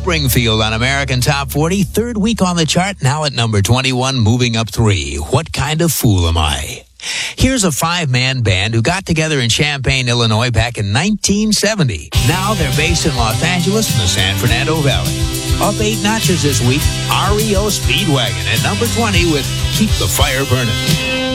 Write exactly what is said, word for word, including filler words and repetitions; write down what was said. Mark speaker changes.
Speaker 1: Springfield on American Top forty, third week on the chart, now at number twenty-one, moving up three. What Kind of Fool Am I? Here's a five-man band who got together in Champaign, Illinois back in nineteen seventy. Now they're based in Los Angeles in the San Fernando Valley. Up eight notches this week, R E O Speedwagon at number twenty with Keep the Fire Burning.